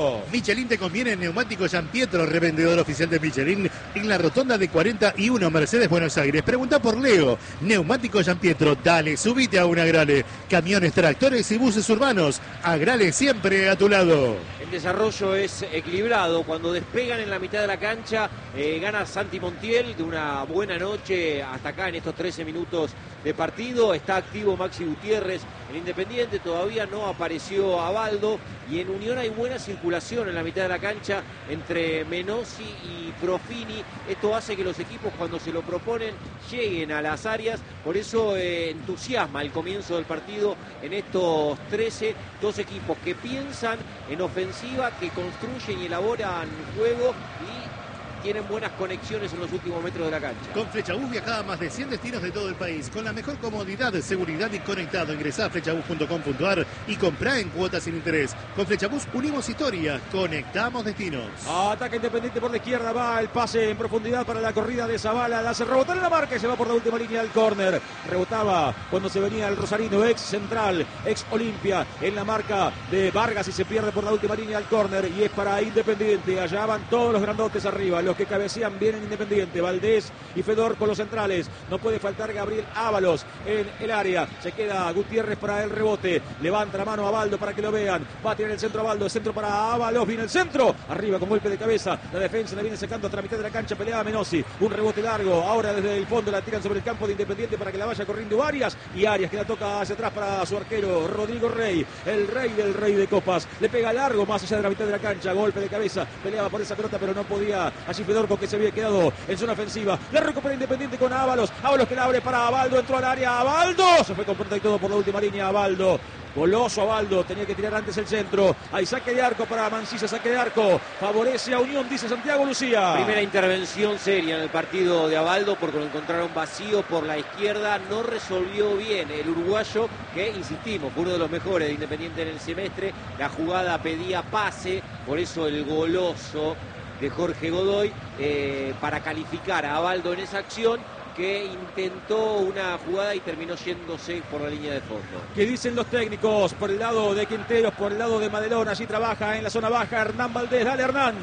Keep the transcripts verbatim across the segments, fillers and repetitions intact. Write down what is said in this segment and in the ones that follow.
Michelin te conviene en Neumático San Pietro, revendedor oficial de Michelin en la rotonda de cuarenta y uno Mercedes, Buenos Aires. Pregunta por Leo. Neumático San Pietro, dale, subite a un Agrale. Camiones, tractores y buses urbanos. Agrale siempre a tu lado. El desarrollo es equilibrado. Cuando despegan en la mitad de la cancha, eh, gana Santi Montiel de una buena noche hasta acá en estos trece minutos de partido. Está activo Maxi Gutiérrez. El Independiente todavía no apareció Abaldo. Y en Unión hay buena circulación en la mitad de la cancha entre Menossi y Profini. Esto hace que los equipos, cuando se lo proponen, lleguen a las áreas. Por eso eh, entusiasma el comienzo del partido en estos trece. Dos equipos que piensan en ofensiva, que construyen y elaboran juego y tienen buenas conexiones en los últimos metros de la cancha. Con Flechabús viaja a más de cien destinos de todo el país, con la mejor comodidad, seguridad y conectado. Ingresá a flechabús punto com punto ar y comprá en cuotas sin interés. Con Flechabús unimos historia, conectamos destinos. Ataque Independiente por la izquierda, va el pase en profundidad para la corrida de Zavala, la hace rebotar en la marca y se va por la última línea del córner. Rebotaba cuando se venía el rosarino, ex central, ex Olimpia, en la marca de Vargas y se pierde por la última línea del córner y es para Independiente. Allá van todos los grandotes arriba, los que cabecean bien en Independiente, Valdés y Fedor con los centrales. No puede faltar Gabriel Ábalos en el área. Se queda Gutiérrez para el rebote. Levanta la mano a Abaldo para que lo vean. Va a tirar el centro Abaldo. El centro para Ábalos. Viene el centro. Arriba con golpe de cabeza. La defensa la viene sacando hasta la mitad de la cancha. Pelea Menossi. Un rebote largo. Ahora desde el fondo la tiran sobre el campo de Independiente para que la vaya corriendo Arias. Y Arias que la toca hacia atrás para su arquero Rodrigo Rey. El rey del rey de copas. Le pega largo más allá de la mitad de la cancha. Golpe de cabeza. Peleaba por esa pelota pero no podía. Allí Fedor que se había quedado en zona ofensiva. La recupera Independiente con Ábalos. Ábalos que la abre para Abaldo. Entró al área. Abaldo. Se fue completo y todo por la última línea. Abaldo. Goloso Abaldo. Tenía que tirar antes el centro. Hay saque de arco para Mancilla. Saque de arco. Favorece a Unión, dice Santiago Lucía. Primera intervención seria en el partido de Abaldo porque lo encontraron vacío por la izquierda. No resolvió bien el uruguayo que, insistimos, fue uno de los mejores de Independiente en el semestre. La jugada pedía pase. Por eso el goloso de Jorge Godoy eh, para calificar a Abaldo en esa acción que intentó una jugada y terminó yéndose por la línea de fondo. ¿Qué dicen los técnicos? Por el lado de Quinteros, por el lado de Madelón, allí trabaja en la zona baja Hernán Valdés. Dale, Hernán.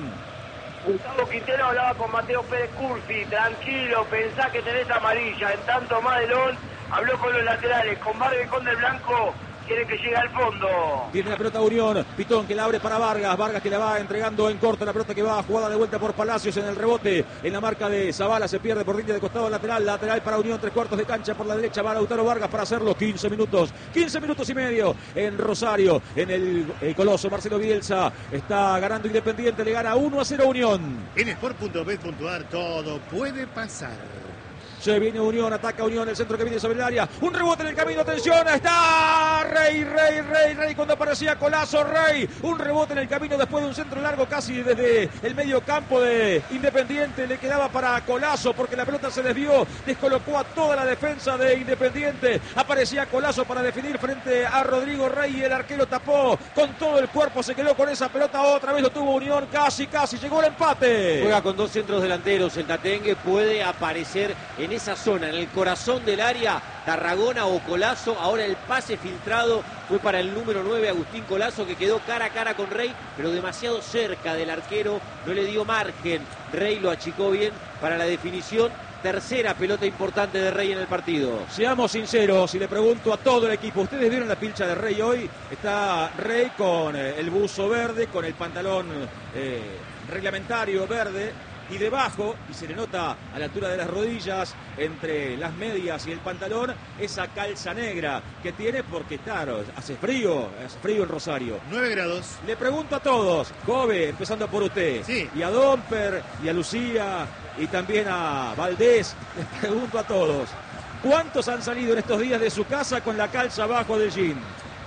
Gustavo Quintero hablaba con Mateo Pérez Cursi. Tranquilo, pensá que tenés amarilla. En tanto Madelón habló con los laterales, con Vargas y con Del Blanco. Quiere que llegue al fondo. Tiene la pelota Unión. Pitón que la abre para Vargas. Vargas que la va entregando en corto. La pelota que va jugada de vuelta por Palacios en el rebote. En la marca de Zavala se pierde por línea de costado lateral. Lateral para Unión. Tres cuartos de cancha por la derecha. Va Lautaro Vargas para hacerlo. quince minutos. quince minutos y medio en Rosario. En el, el Coloso. Marcelo Bielsa está ganando Independiente. Le gana uno a cero Unión. En sport punto bet punto ar todo puede pasar. Se viene Unión, ataca Unión, el centro que viene sobre el área. Un rebote en el camino, atención, está Rey, Rey, Rey, Rey, cuando aparecía Colazo, Rey. Un rebote en el camino después de un centro largo casi desde el medio campo de Independiente. Le quedaba para Colazo porque la pelota se desvió, descolocó a toda la defensa de Independiente. Aparecía Colazo para definir frente a Rodrigo Rey y el arquero tapó con todo el cuerpo, se quedó con esa pelota, otra vez lo tuvo Unión, casi, casi, llegó el empate. Juega con dos centros delanteros, el Tatengue puede aparecer en En esa zona, en el corazón del área, Tarragona o Colazo. Ahora el pase filtrado fue para el número nueve, Agustín Colazo, que quedó cara a cara con Rey, pero demasiado cerca del arquero, no le dio margen. Rey lo achicó bien para la definición. Tercera pelota importante de Rey en el partido. Seamos sinceros y le pregunto a todo el equipo, ¿ustedes vieron la pilcha de Rey hoy? Está Rey con el buzo verde, con el pantalón eh, reglamentario verde. Y debajo, y se le nota a la altura de las rodillas, entre las medias y el pantalón, esa calza negra que tiene porque, claro, hace frío, hace frío en Rosario. nueve grados. Le pregunto a todos, Kobe, empezando por usted, sí. Y a Domper, y a Lucía, y también a Valdés, les pregunto a todos, ¿cuántos han salido en estos días de su casa con la calza abajo del jean?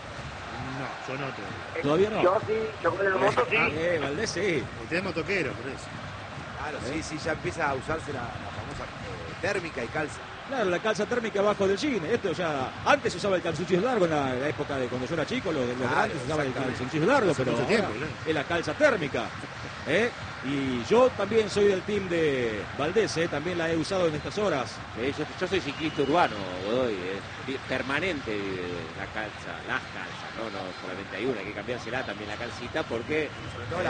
No, yo no tengo. ¿Todavía no? Yo sí, yo con el moto sí. Eh, Valdés sí. Usted es motoquero, por eso. Claro, sí, sí, ya empieza a usarse la, la famosa eh, térmica y calza. Claro, la calza térmica abajo del jean. Esto ya, antes se usaba el calzoncillo largo en la, la época de cuando yo era chico, los, los Claro, grandes usaban el calzoncillo largo, pero mucho ahora tiempo, ¿no? es la calza térmica. ¿Eh? Y yo también soy del team de Valdés, ¿eh? También la he usado en estas horas. Eh, yo, yo soy ciclista urbano, Godoy, eh, permanente eh, la calza, las calzas, no, no solamente hay una, hay que cambiársela también la calcita porque Sobre todo la